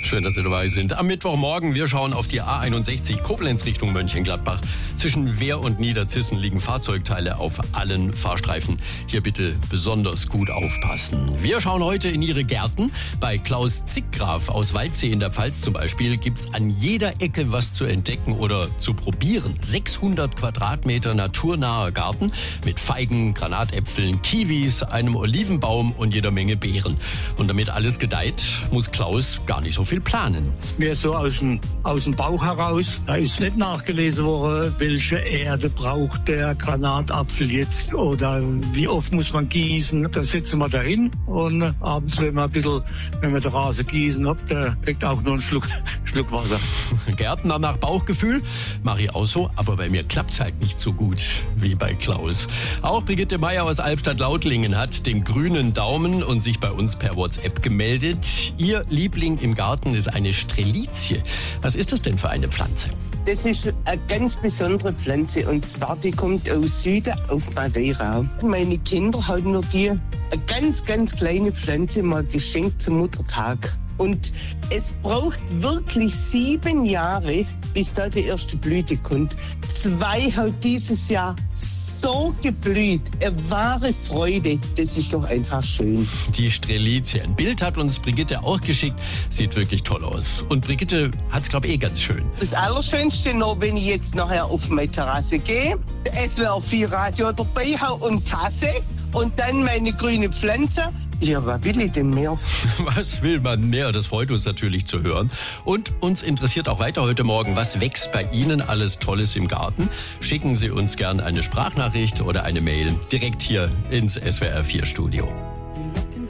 Schön, dass Sie dabei sind. Am Mittwochmorgen, wir schauen auf die A61 Koblenz Richtung Mönchengladbach. Zwischen Wehr und Niederzissen liegen Fahrzeugteile auf allen Fahrstreifen. Hier bitte besonders gut aufpassen. Wir schauen heute in Ihre Gärten. Bei Klaus Zickgraf aus Waldsee in der Pfalz zum Beispiel gibt's an jeder Ecke was zu entdecken oder zu probieren. 600 Quadratmeter naturnaher Garten mit Feigen, Granatäpfeln, Kiwis, einem Olivenbaum und jeder Menge Beeren. Und damit alles gedeiht, muss Klaus gar nicht so viel planen. Mehr so aus dem Bauch heraus. Da ist nicht nachgelesen worden, welche Erde braucht der Granatapfel jetzt oder wie oft muss man gießen. Da setzen wir dahin und abends, wenn wir den Rasen gießen, der kriegt auch nur einen Schluck Wasser. Gärtner nach Bauchgefühl mache ich auch so, aber bei mir klappt's halt nicht so gut wie bei Klaus. Auch Brigitte Meier aus Albstadt-Lautlingen hat den grünen Daumen und sich bei uns per WhatsApp gemeldet. Ihr Liebling im Garten ist eine Strelizie. Was ist das denn für eine Pflanze? Das ist eine ganz besondere Pflanze und zwar die kommt aus Süden auf Madeira. Meine Kinder haben mir eine ganz, ganz kleine Pflanze mal geschenkt zum Muttertag. Und es braucht wirklich 7 Jahre, bis da die erste Blüte kommt. 2 hat dieses Jahr so geblüht. Eine wahre Freude. Das ist doch einfach schön. Die Strelizie. Ein Bild hat uns Brigitte auch geschickt. Sieht wirklich toll aus. Und Brigitte hat's, glaube ich, ganz schön. Das Allerschönste noch, wenn ich jetzt nachher auf meine Terrasse gehe, SWR 4 Radio dabei habe und Tasse und dann meine grüne Pflanze. Ja, was will ich denn mehr? Was will man mehr? Das freut uns natürlich zu hören. Und uns interessiert auch weiter heute Morgen, was wächst bei Ihnen alles Tolles im Garten? Schicken Sie uns gern eine Sprachnachricht oder eine Mail direkt hier ins SWR 4 Studio.